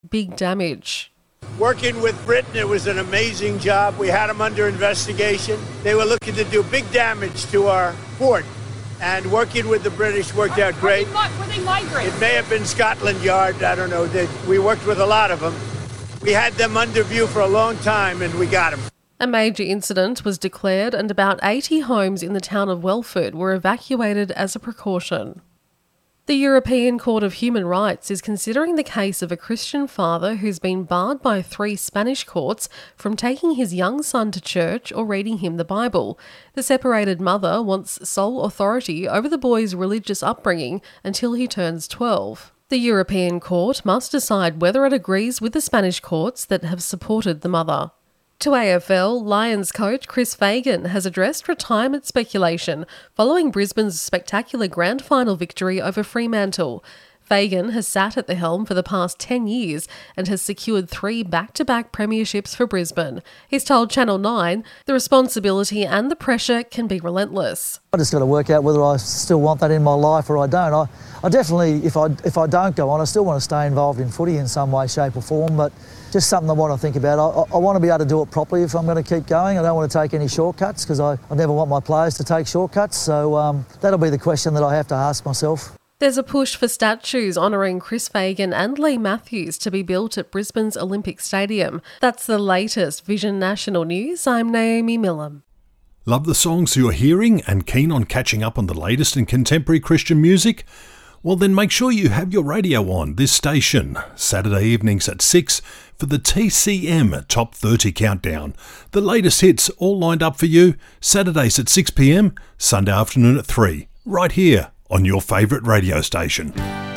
big damage. Working with Britain, it was an amazing job. We had them under investigation. They were looking to do big damage to our fort. And working with the British worked out great. Were they migrants? It may have been Scotland Yard. I don't know. We worked with a lot of them. We had them under view for a long time, and we got them. A major incident was declared and about 80 homes in the town of Welford were evacuated as a precaution. The European Court of Human Rights is considering the case of a Christian father who's been barred by 3 Spanish courts from taking his young son to church or reading him the Bible. The separated mother wants sole authority over the boy's religious upbringing until he turns 12. The European Court must decide whether it agrees with the Spanish courts that have supported the mother. To AFL, Lions coach Chris Fagan has addressed retirement speculation following Brisbane's spectacular grand final victory over Fremantle. Fagan has sat at the helm for the past 10 years and has secured 3 back-to-back premierships for Brisbane. He's told Channel 9 the responsibility and the pressure can be relentless. I just got to work out whether I still want that in my life or I don't. I definitely, if I don't go on, I still want to stay involved in footy in some way, shape or form, but just something I want to think about. I want to be able to do it properly if I'm going to keep going. I don't want to take any shortcuts because I never want my players to take shortcuts. So that'll be the question that I have to ask myself. There's a push for statues honouring Chris Fagan and Lee Matthews to be built at Brisbane's Olympic Stadium. That's the latest Vision National News. I'm Naomi Millam. Love the songs you're hearing and keen on catching up on the latest in contemporary Christian music? Well, then make sure you have your radio on this station, Saturday evenings at 6 for the TCM Top 30 Countdown. The latest hits all lined up for you, Saturdays at 6 p.m, Sunday afternoon at 3, right here on your favourite radio station.